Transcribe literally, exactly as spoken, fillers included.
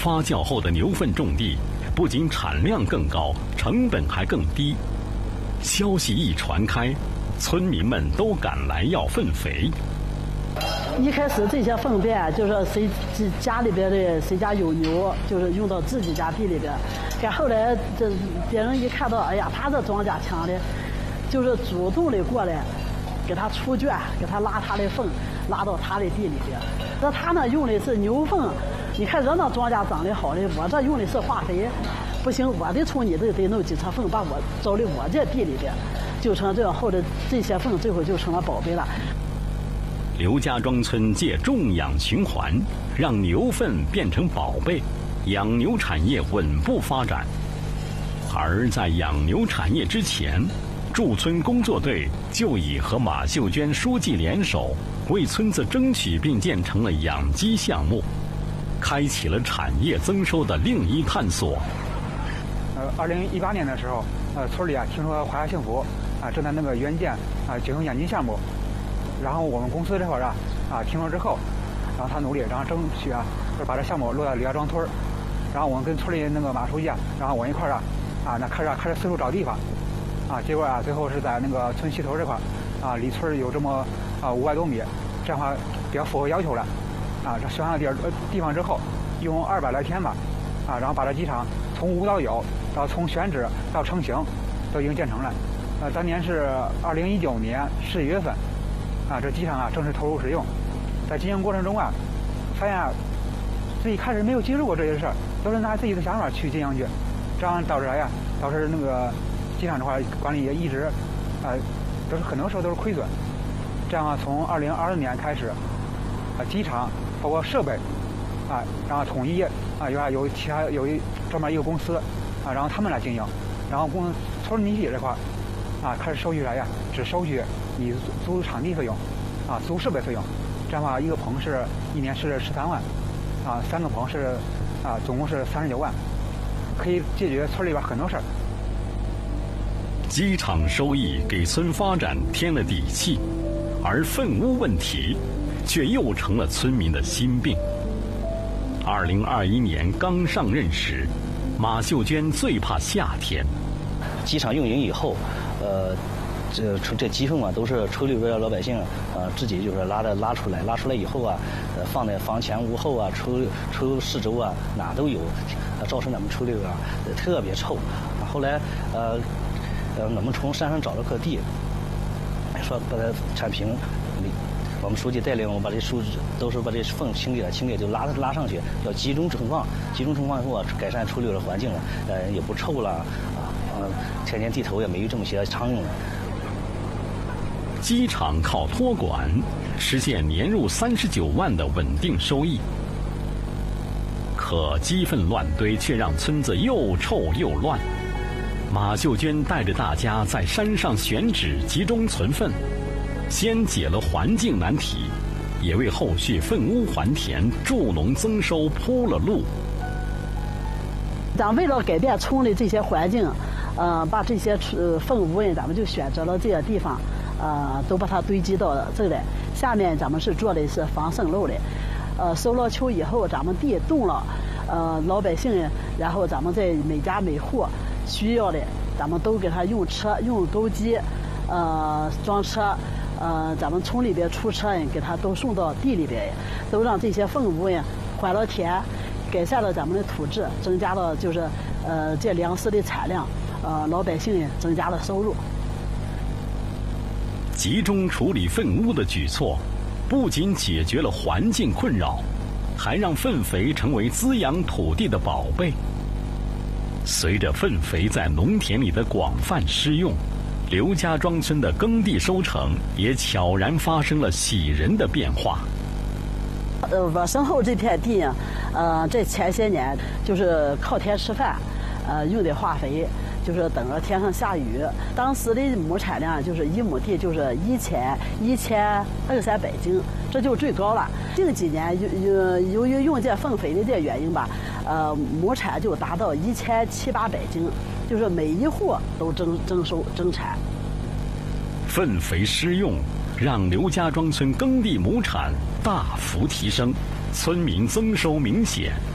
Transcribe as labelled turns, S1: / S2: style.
S1: 发酵后的牛粪种地，不仅产量更高，成本还更低。消息一传开，村民们都赶来要粪肥。
S2: 一开始这些粪便就是谁家里边的谁家有牛，就是用到自己家地里边。但后来这别人一看到，哎呀，他这庄稼强的，就是主动的过来给他出圈，给他拉他的粪，拉到他的地里边。那他呢用的是牛粪，你看人那庄稼长得好的，我这用的是化肥，不行，我得从你这得弄几车粪把我招到我这地里边，就成这样。后来这些粪最后就成了宝贝了。
S1: 刘家庄村借种养循环，让牛粪变成宝贝，养牛产业稳步发展。而在养牛产业之前，驻村工作队就已和马秀娟书记联手，为村子争取并建成了养鸡项目，开启了产业增收的另一探索。
S3: 呃，二零一八年的时候，呃，村里啊听说华夏幸福啊正在那个援建啊举行养鸡项目。然后我们公司这块儿啊，啊听说之后，然后他努力，然后争取啊，就把这项目落到刘家庄村儿。然后我们跟村里那个马书记啊，然后我一块儿啊，啊那开始啊开始四处找地方，啊结果啊最后是在那个村西头这块儿，啊离村有这么啊五百多米，这样的话比较符合要求了，啊这选好地儿地方之后，用二百来天吧，啊然后把这机场从无到有，到从选址到成型，都已经建成了。呃当年是二零一九年十一月份。啊，这机场啊正式投入使用，在经营过程中啊，发现啊，自己开始没有接触过这些事儿，都是拿自己的想法去经营去，这样导致啥呀？导致那个机场的话管理也一直，呃，都是很多时候都是亏损。这样啊，从二零二四年开始，啊，机场包括设备，啊，然后统一啊，有啊有其他有一专门一个公司，啊，然后他们来经营，然后公村民体这块，啊，开始收取啥呀？只收取你租场地费用，啊，租设备费用，这样的话，一个棚是一年是十三万，啊，三个棚是啊，总共是三十九万，可以解决村里边很多事儿。
S1: 机场收益给村发展添了底气，而粪污问题却又成了村民的心病。二零二一年刚上任时，马秀娟最怕夏天。
S4: 机场运营以后，呃。这这鸡粪啊，都是村里边老百姓呃自己就是拉的拉出来，拉出来以后啊，呃放在房前屋后啊，村村四周啊哪都有，呃、造成咱们村里边啊、呃、特别臭。后来呃呃我们从山上找了块地，说把它铲平，我们书记带领我们把这树都是把这粪清理了，清理就拉拉上去，要集中存放，集中存放以后啊，改善村里的环境了，呃也不臭了啊，呃天天地头也没有这么些苍蝇了。
S1: 机场靠托管实现年入三十九万的稳定收益，可鸡粪乱堆却让村子又臭又乱。马秀娟带着大家在山上选址集中存粪，先解了环境难题，也为后续粪污还田、助农增收铺了路。
S2: 咱为了改变村里这些环境，呃，把这些呃粪污呢，咱们就选择了这些地方。呃，都把它堆积到这来。下面咱们是做的是防渗漏的，呃，收了球以后，咱们地动了，呃，老百姓，然后咱们在每家每户需要的，咱们都给他用车、用钩机，呃，装车，呃，咱们村里边出车给他都送到地里边，都让这些粪污呀还了田，改善了咱们的土质，增加了就是呃这粮食的产量，呃，老百姓增加了收入。
S1: 集中处理粪污的举措，不仅解决了环境困扰，还让粪肥成为滋养土地的宝贝。随着粪肥在农田里的广泛施用，刘家庄村的耕地收成也悄然发生了喜人的变化。
S2: 呃，我身后这片地，呃，这前些年就是靠天吃饭，呃，用的化肥。就是等着天上下雨，当时的亩产量就是一亩地就是一千一千二三百斤，这就最高了。近几年由由于用这粪肥的这原因吧，呃，亩产就达到一千七八百斤，就是每一户都增增收增产。
S1: 粪肥施用让刘家庄村耕地亩产大幅提升，村民增收明显。